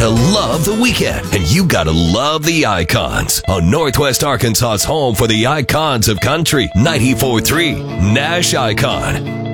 gotta love the weekend, and you gotta love the Icons on Northwest Arkansas's home for the icons of country. 94.3 Nash Icon.